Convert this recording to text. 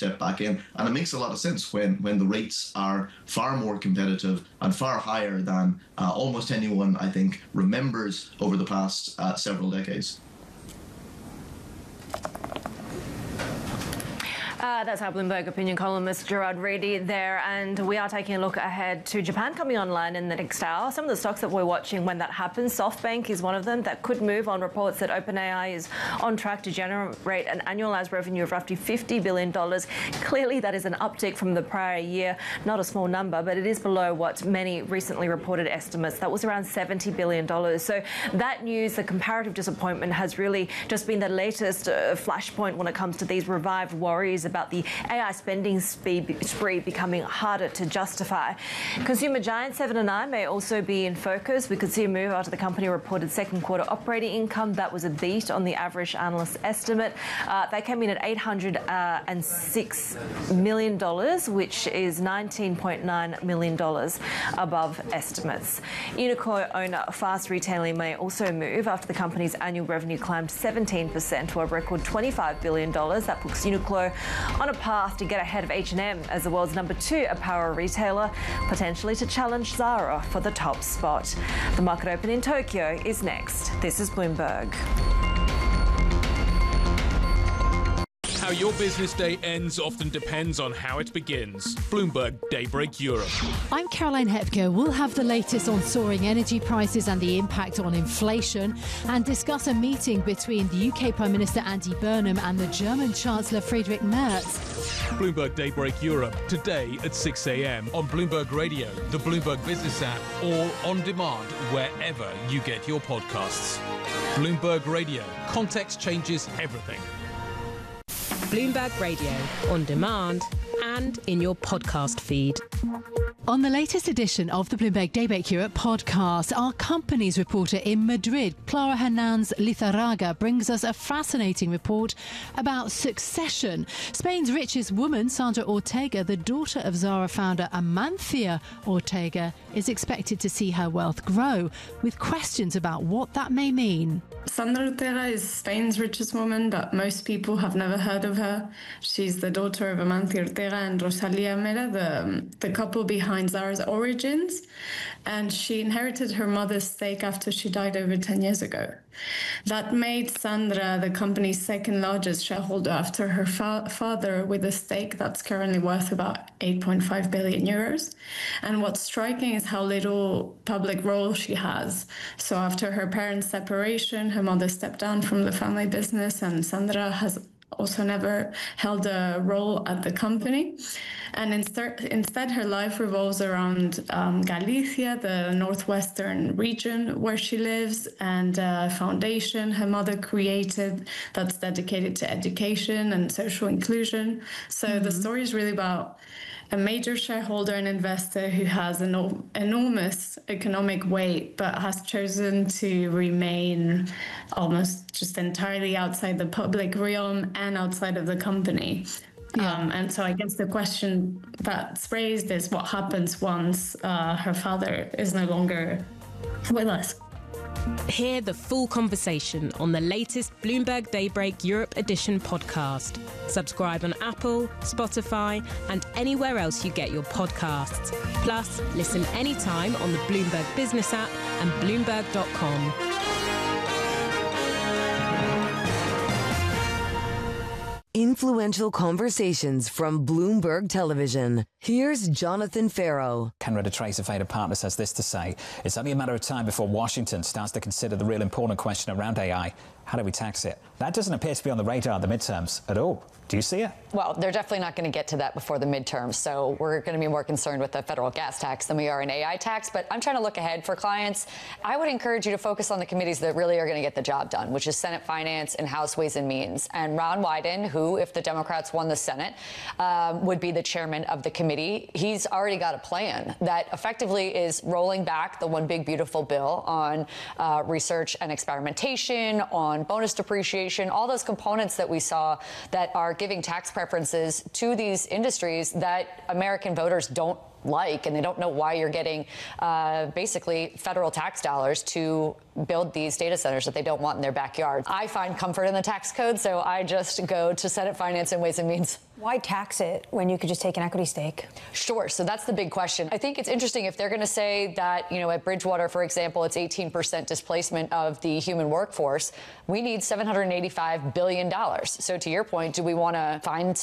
step back in. And it makes a lot of sense when the rates are far more competitive and far higher than almost anyone, I think, remembers over the past several decades. That's our Bloomberg opinion columnist Gerard Reedy there, and we are taking a look ahead to Japan coming online in the next hour. Some of the stocks that we're watching when that happens, SoftBank is one of them that could move on reports that OpenAI is on track to generate an annualized revenue of roughly $50 billion. Clearly that is an uptick from the prior year, not a small number, but it is below what many recently reported estimates. That was around $70 billion. So that news, the comparative disappointment, has really just been the latest flashpoint when it comes to these revived worries about the AI spending spree becoming harder to justify. Consumer giant Seven & i may also be in focus. We could see a move after the company reported second quarter operating income. That was a beat on the average analyst estimate. They came in at $806 million, which is $19.9 million above estimates. Uniqlo owner Fast Retailing may also move after the company's annual revenue climbed 17% to a record $25 billion. That puts Uniqlo on a path to get ahead of H&M as the world's number 2 apparel retailer, potentially to challenge Zara for the top spot. The market open in Tokyo is next. This is Bloomberg. How your business day ends often depends on how it begins. Bloomberg Daybreak Europe. I'm Caroline Hepker. We'll have the latest on soaring energy prices and the impact on inflation, and discuss a meeting between the UK Prime Minister Andy Burnham and the German Chancellor Friedrich Merz. Bloomberg Daybreak Europe, today at 6 a.m. on Bloomberg Radio, the Bloomberg Business app, or on demand wherever you get your podcasts. Bloomberg Radio. Context changes everything. Bloomberg Radio, on demand and in your podcast feed. On the latest edition of the Bloomberg Daybreak Europe podcast, our company's reporter in Madrid, Clara Hernandez Lizarraga, brings us a fascinating report about succession. Spain's richest woman, Sandra Ortega, the daughter of Zara founder Amancio Ortega, is expected to see her wealth grow, with questions about what that may mean. Sandra Ortega is Spain's richest woman, but most people have never heard of her. She's the daughter of Amancio Ortega and Rosalía Mera, the couple behind Zara's origins, and she inherited her mother's stake after she died over 10 years ago. That made Sandra the company's second largest shareholder after her father, with a stake that's currently worth about 8.5 billion euros. And what's striking is how little public role she has. So after her parents' separation, her mother stepped down from the family business, and Sandra has also never held a role at the company. And instead her life revolves around Galicia, the northwestern region where she lives, and a foundation her mother created that's dedicated to education and social inclusion. So the story is really about a major shareholder and investor who has an enormous economic weight, but has chosen to remain almost just entirely outside the public realm and outside of the company. Yeah. And so I guess the question that's raised is what happens once her father is no longer with us. Hear the full conversation on the latest Bloomberg Daybreak Europe Edition podcast. Subscribe on Apple, Spotify, and anywhere else you get your podcasts. Plus, listen anytime on the Bloomberg Business app and Bloomberg.com. Influential conversations from Bloomberg Television. Here's Jonathan Farrow. Kenreda Trace of Vader Partners has this to say: it's only a matter of time before Washington starts to consider the real important question around AI. How do we tax it? That doesn't appear to be on the radar of the midterms at all. Do you see it? Well, they're definitely not going to get to that before the midterms, so we're going to be more concerned with the federal gas tax than we are an AI tax. But I'm trying to look ahead for clients. I would encourage you to focus on the committees that really are going to get the job done, which is Senate Finance and House Ways and Means. And Ron Wyden, who, if the Democrats won the Senate, would be the chairman of the committee. He's already got a plan that effectively is rolling back the One Big Beautiful Bill on research and experimentation, on bonus depreciation, all those components that we saw that are giving tax preferences to these industries that American voters don't like, and they don't know why you're getting basically federal tax dollars to build these data centers that they don't want in their backyard. I find comfort in the tax code, so I just go to Senate Finance and Ways and Means Why tax it when you could just take an equity stake? Sure. So that's the big question. I think it's interesting if they're going to say that, at Bridgewater, for example, it's 18% displacement of the human workforce. We need $785 billion. So to your point, do we want to find